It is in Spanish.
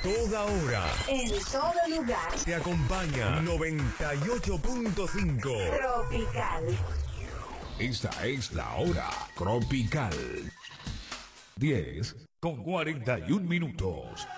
toda hora. En todo lugar. Te acompaña 98.5 Tropical. Esta es la hora tropical. 10:41.